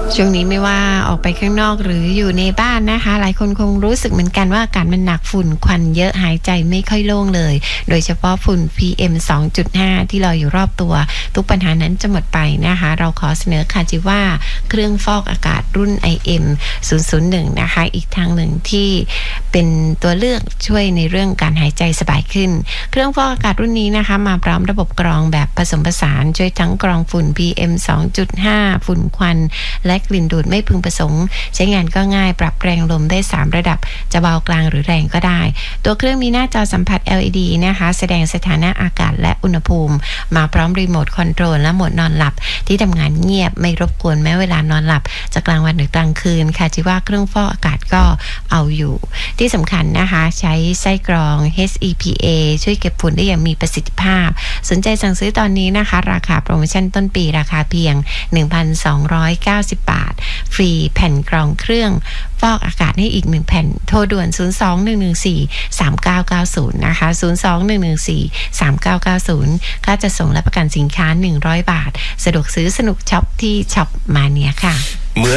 ช่วงนี้ไม่ว่าออกไปข้างนอกหรืออยู่ในบ้านนะคะหลายคนคงรู้สึกเหมือนกันว่าอากาศมันหนักฝุ่นควันเยอะหายใจไม่ค่อยโล่งเลยโดยเฉพาะฝุ่น PM 2.5 ที่ลอยอยู่รอบตัวทุกปัญหานั้นจะหมดไปนะคะเราขอเสนอคาจิว่าเครื่องฟอกอากาศรุ่น IM 001นะคะอีกทางหนึ่งที่เป็นตัวเลือกช่วยในเรื่องการหายใจสบายขึ้นเครื่องฟอกอากาศรุ่นนี้นะคะมาพร้อมระบบกรองแบบผสมผสานช่วยทั้งกรองฝุ่น PM 2.5 ฝุ่นควันและกลิ่นดูดไม่พึงประสงค์ใช้งานก็ง่ายปรับแรงลมได้3ระดับจะเบากลางหรือแรงก็ได้ตัวเครื่องมีหน้าจอสัมผัส LED นะคะแสดงสถานะอากาศและอุณหภูมิมาพร้อมรีโมทคอนโทรลและโหมดนอนหลับที่ทำงานเงียบไม่รบกวนแม้เวลานอนหลับจะกลางวันหรือกลางคืนค่ะจิว่าเครื่องฟอกอากาศก็เอาอยู่ที่สำคัญนะคะใช้ไส้กรอง HEPA ช่วยเก็บฝุ่นได้อย่างมีประสิทธิภาพสนใจสั่งซื้อตอนนี้นะคะราคาโปรโมชั่นต้นปีราคาเพียง 1,290 บาทฟรีแผ่นกรองเครื่องฟอกอากาศให้อีก1แผ่นโทรด่วน 02-114-3990 นะคะ 02-114-3990 ค่าจะส่งและประกันสินค้า100 บาทสะดวกซื้อสนุกช็อปที่ช็อปมาเนียค่ะ